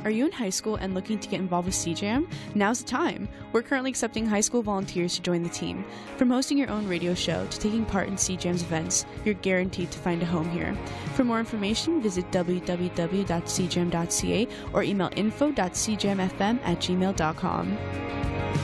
Are you in high school and looking to get involved with CJAM? Now's the time! We're currently accepting high school volunteers to join the team. From hosting your own radio show to taking part in CJAM's events, you're guaranteed to find a home here. For more information, visit www.cjam.ca or email info.cjamfm@gmail.com.